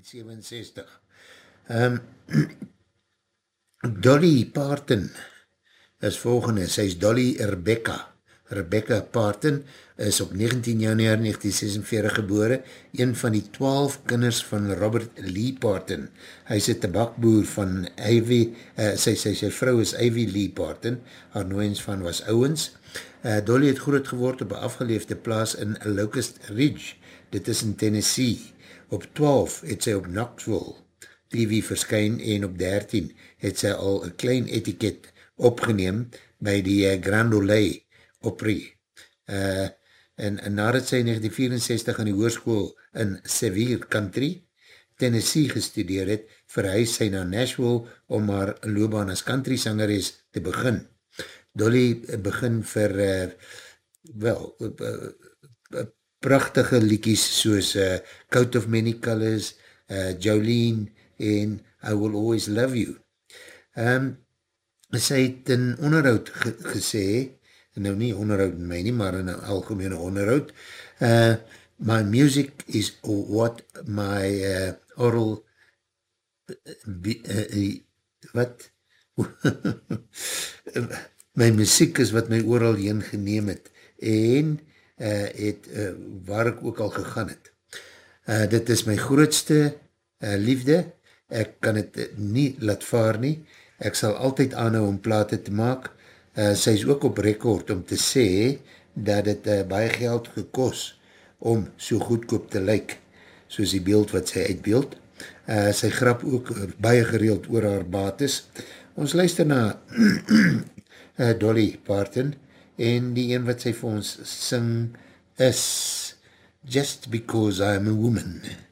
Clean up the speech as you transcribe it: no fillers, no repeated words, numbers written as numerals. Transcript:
1967. Um, Dolly Parton is volgende, sy is Dolly Rebecca. Rebecca Parton is op 19 januari 1946 gebore, een van die 12 kinders van Robert Lee Parton. Hy is een tabakboer van Ivy, sy vrou is Ivy Lee Parton, haar nooiens van was ouwens. Dolly het groot geword op een afgeleefde plaas in Locust Ridge, dit is in Tennessee. Op 12 het sy op Knoxville TV verskyn en op 13 het sy al een klein etiket opgeneem by die Grand Ole Opry. En nadat sy in 1964 aan die hoërskool in Sevier Country, Tennessee gestudeer het, verhuis sy na Nashville om haar loopbaan as country sangeres te begin. Dolly begin vir prachtige liedjies soos Coat of Many Colors, Jolene en I Will Always Love You. Sy het in onderhoud gesê, nou nie onderhoud in my nie, maar in een algemene onderhoud, my music is what my oral wat? My muziek is wat my oral heen geneem het en waar ek ook al gegaan het. Dit is my grootste liefde, ek kan het nie laat vaar nie, ek sal altyd aanhou om plate te maak. Sy is ook op record om te sê dat het baie geld gekos om so goedkoop te lyk, soos die beeld wat sy uitbeeld. Sy grap ook baie gereeld oor haar bates. Ons luister na Dolly Parton en die een wat sy vir ons sing is Just Because I'm a Woman.